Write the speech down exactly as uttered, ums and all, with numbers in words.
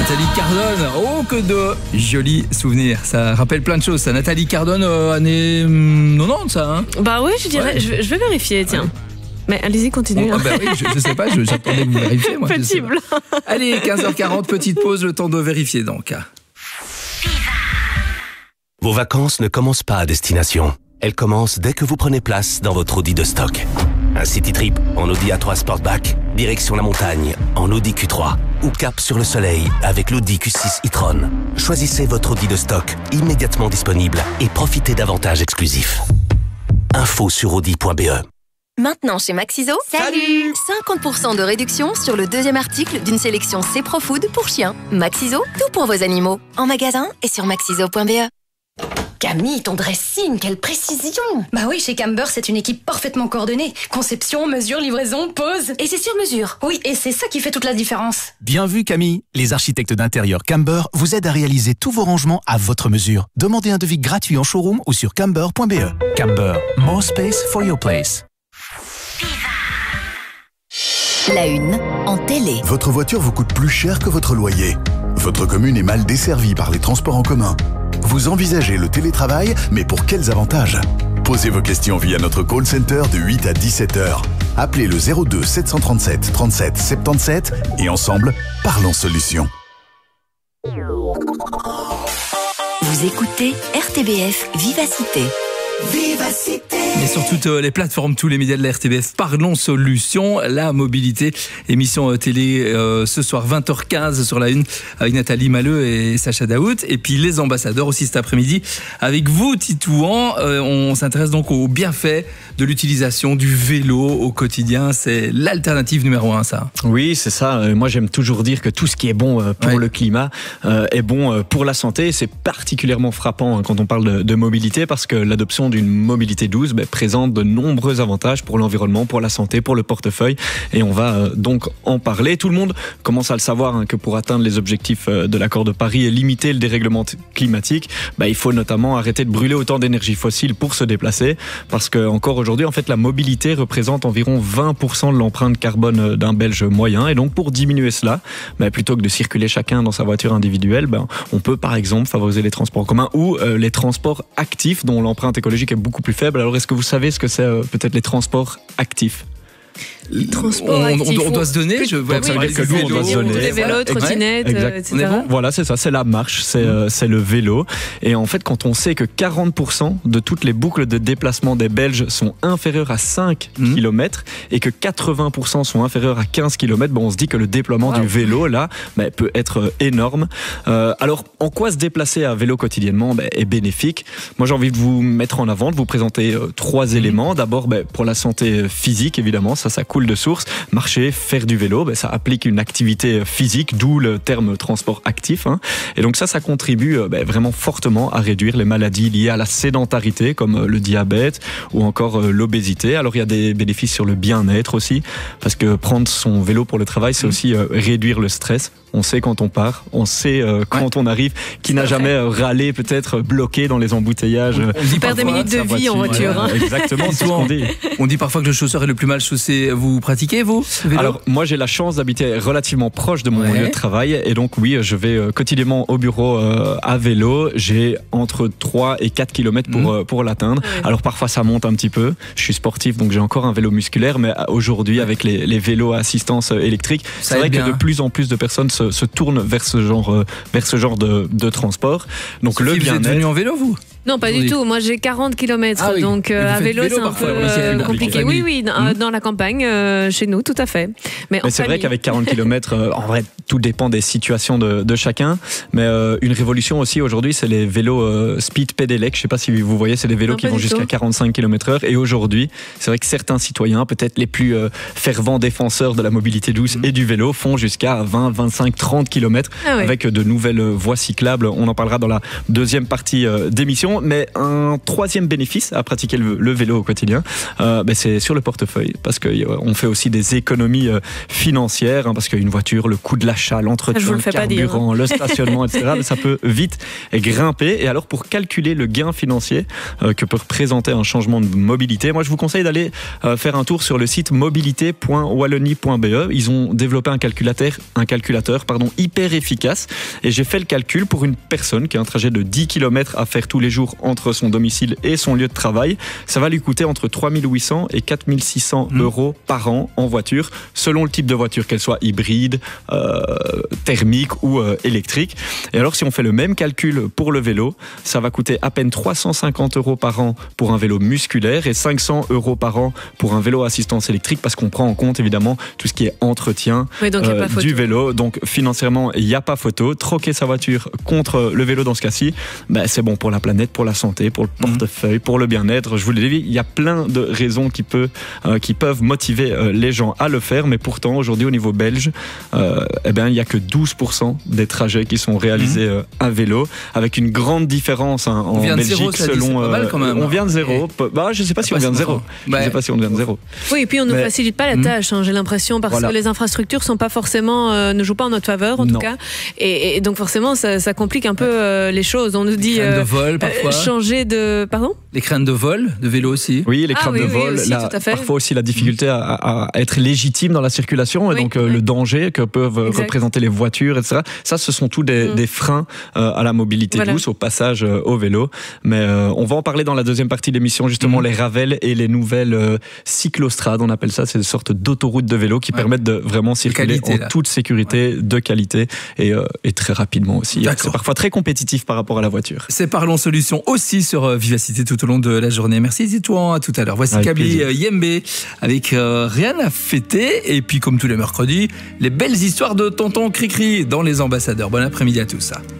Nathalie Cardone. Oh, que de jolis souvenirs. Ça rappelle plein de choses. Ça, Nathalie Cardone, euh, année hum, quatre-vingt-dix, ça. Hein bah oui, je dirais. Ouais. Je, je vais vérifier, tiens. Ouais. Mais allez-y, continuez. Bon, ah bah oui, je, je sais pas, je, j'attendais que vous vérifiez. Moi, Petit blanc. Allez, quinze heures quarante, petite pause, le temps de vérifier donc. Vos vacances ne commencent pas à destination. Elles commencent dès que vous prenez place dans votre Audi de stock. Un city trip en Audi A trois Sportback, direction la montagne en Audi Q trois ou cap sur le soleil avec l'Audi Q six e-tron. Choisissez votre Audi de stock immédiatement disponible et profitez d'avantages exclusifs. Info sur audi point b e. Maintenant chez Maxiso, salut cinquante pour cent de réduction sur le deuxième article d'une sélection C Pro Food pour chiens. Maxiso, tout pour vos animaux. En magasin et sur maxiso point b e. Camille, ton dressing, quelle précision! Bah oui, chez Camber, c'est une équipe parfaitement coordonnée. Conception, mesure, livraison, pose. Et c'est sur mesure. Oui, et c'est ça qui fait toute la différence. Bien vu, Camille. Les architectes d'intérieur Camber vous aident à réaliser tous vos rangements à votre mesure. Demandez un devis gratuit en showroom ou sur camber point b e. Camber, more space for your place. La une en télé. Votre voiture vous coûte plus cher que votre loyer. Votre commune est mal desservie par les transports en commun. Vous envisagez le télétravail, mais pour quels avantages? Posez vos questions via notre call center de huit à dix-sept heures. Appelez le zéro deux sept cent trente-sept trente-sept soixante-dix-sept et ensemble, parlons solutions. Vous écoutez R T B F Vivacité. Vivacité. Et sur toutes les plateformes, tous les médias de la R T B F, parlons solutions, la mobilité. Émission télé euh, ce soir vingt heures quinze sur la une avec Nathalie Maleux et Sacha Daoud. Et puis les ambassadeurs aussi cet après-midi avec vous, Titouan. Euh, on s'intéresse donc aux bienfaits de l'utilisation du vélo au quotidien. C'est l'alternative numéro un, ça. Oui, c'est ça. Moi, j'aime toujours dire que tout ce qui est bon pour ouais. le climat euh, est bon pour la santé. C'est particulièrement frappant quand on parle de, de mobilité parce que l'adoption d'une mobilité douce ben, présente de nombreux avantages pour l'environnement, pour la santé, pour le portefeuille et on va euh, donc en parler. Tout le monde commence à le savoir hein, que pour atteindre les objectifs euh, de l'accord de Paris et limiter le dérèglement t- climatique, ben, il faut notamment arrêter de brûler autant d'énergie fossile pour se déplacer parce que encore aujourd'hui en fait la mobilité représente environ vingt pour cent de l'empreinte carbone d'un Belge moyen et donc pour diminuer cela, ben, plutôt que de circuler chacun dans sa voiture individuelle, ben, on peut par exemple favoriser les transports en commun ou euh, les transports actifs dont l'empreinte écologique est beaucoup plus faible. Alors est-ce que vous savez ce que c'est euh, peut-être les transports actifs? Transport on, actif, on, on doit se donner. Je vois oui, ça veut dire que nous on doit se donner. Les vélos, trottinettes, exact. et cetera. Bon voilà, c'est ça, c'est la marche, c'est, euh, c'est le vélo. Et en fait, quand on sait que quarante pour cent de toutes les boucles de déplacement des Belges sont inférieures à cinq mmh. kilomètres et que quatre-vingts pour cent sont inférieures à quinze kilomètres, bon, on se dit que le déploiement wow. du vélo là bah, peut être énorme. Euh, alors, en quoi se déplacer à vélo quotidiennement bah, est bénéfique? Moi, j'ai envie de vous mettre en avant, de vous présenter euh, trois mmh. éléments. D'abord, bah, pour la santé physique, évidemment, ça, ça coule de source. Marcher, faire du vélo, ben ça applique une activité physique, d'où le terme transport actif. Hein. Et donc ça, ça contribue ben, vraiment fortement à réduire les maladies liées à la sédentarité, comme le diabète ou encore l'obésité. Alors il y a des bénéfices sur le bien-être aussi, parce que prendre son vélo pour le travail, c'est aussi euh, réduire le stress. On sait quand on part, on sait euh, quand ouais. on arrive, qui n'a jamais euh, râlé, peut-être bloqué dans les embouteillages. On, on dit perd des minutes de vie en voiture. Voilà, hein. Exactement, c'est ce qu'on dit. On dit parfois que le chausseur est le plus mal chaussé. Vous pratiquez, vous, vélo? Alors, moi, j'ai la chance d'habiter relativement proche de mon ouais. lieu de travail. Et donc, oui, je vais euh, quotidiennement au bureau euh, à vélo. J'ai entre trois et quatre kilomètres pour, mmh. euh, pour l'atteindre. Ouais. Alors, parfois, ça monte un petit peu. Je suis sportif, donc j'ai encore un vélo musculaire. Mais aujourd'hui, ouais. avec les, les vélos à assistance électrique, ça c'est vrai bien. que de plus en plus de personnes se Se, se tournent vers ce genre, euh, vers ce genre de, de transport. Donc Sophie, le bien-être. Vous êtes venu en vélo, vous? Non, pas du tout. Moi, j'ai quarante kilomètres, ah oui. donc euh, à vélo, vélo, c'est un peu euh, compliqué. Oui, oui, dans, mmh. dans la campagne, euh, chez nous, tout à fait. Mais, mais c'est famille. vrai qu'avec quarante kilomètres, euh, en vrai, tout dépend des situations de, de chacun. Mais euh, une révolution aussi aujourd'hui, c'est les vélos euh, speed pedelec. Je ne sais pas si vous voyez, c'est des vélos non, qui vont jusqu'à quarante-cinq kilomètres heure. Et aujourd'hui, c'est vrai que certains citoyens, peut-être les plus euh, fervents défenseurs de la mobilité douce mmh. et du vélo, font jusqu'à vingt, vingt-cinq, trente kilomètres ah ouais. avec de nouvelles voies cyclables. On en parlera dans la deuxième partie euh, d'émission. solution. Mais un troisième bénéfice à pratiquer le, le vélo au quotidien, euh, ben c'est sur le portefeuille, parce qu'on fait aussi des économies euh, financières, hein, parce qu'une voiture, le coût de l'achat, l'entretien, le carburant, dire, hein. le stationnement, et cetera, ça peut vite grimper. Et alors, pour calculer le gain financier euh, que peut représenter un changement de mobilité, moi je vous conseille d'aller euh, faire un tour sur le site mobilité point wallonie point b e. Ils ont développé un calculateur, un calculateur pardon, hyper efficace, et j'ai fait le calcul pour une personne qui a un trajet de dix kilomètres à faire tous les jours entre son domicile et son lieu de travail. Ça va lui coûter entre trois mille huit cents et quatre mille six cents mmh. euros par an en voiture, selon le type de voiture, qu'elle soit hybride, euh, thermique ou euh, électrique. Et alors, si on fait le même calcul pour le vélo, ça va coûter à peine trois cent cinquante euros par an pour un vélo musculaire et cinq cents euros par an pour un vélo à assistance électrique, parce qu'on prend en compte évidemment tout ce qui est entretien oui, donc euh, du vélo. Donc financièrement, il n'y a pas photo. Troquer sa voiture contre le vélo dans ce cas-ci, ben, c'est bon pour la planète, pour la santé, pour le portefeuille, mmh. pour le bien-être. Je vous l'ai dit, il y a plein de raisons qui, peut, euh, qui peuvent motiver euh, les gens à le faire, mais pourtant aujourd'hui au niveau belge, euh, eh ben, il n'y a que douze pour cent des trajets qui sont réalisés euh, à vélo, avec une grande différence hein, en Belgique zéro, selon. Euh, quand même. On vient de zéro. Et... Bah, je ne sais pas si on vient de zéro. Je ne sais pas si on vient de zéro. Oui, et puis on ne mais... facilite pas la tâche, hein, j'ai l'impression, parce voilà. que les infrastructures sont pas forcément, euh, ne jouent pas en notre faveur en non. tout cas, et, et donc forcément ça, ça complique un peu euh, les choses. On nous dit les euh, de vol, parfois. Euh, changer de, pardon. Les craintes de vol, de vélo aussi. Oui, les ah, craintes oui, de oui, vol. aussi, la, parfois aussi la difficulté à, à être légitime dans la circulation, et oui, donc euh, oui. le danger que peuvent exact. représenter les voitures, et cetera. Ça, ce sont tous des, mm. des freins euh, à la mobilité voilà. douce, au passage euh, au vélo. Mais euh, on va en parler dans la deuxième partie de l'émission, justement, mm. les ravels et les nouvelles euh, cyclostrades, on appelle ça, c'est une sorte d'autoroute de vélo qui ouais. permettent de vraiment circuler qualité, en là. toute sécurité, ouais. de qualité, et, euh, et très rapidement aussi. D'accord. C'est parfois très compétitif par rapport à la voiture. C'est Parlons Solutions aussi sur euh, Vivacité tout au long de la journée. Merci Titouan, à tout à l'heure. Voici Kaby euh, Yembe avec euh, Rien à fêter, et puis comme tous les mercredis, les belles histoires de tonton Cricri dans Les Ambassadeurs. Bon après-midi à tous.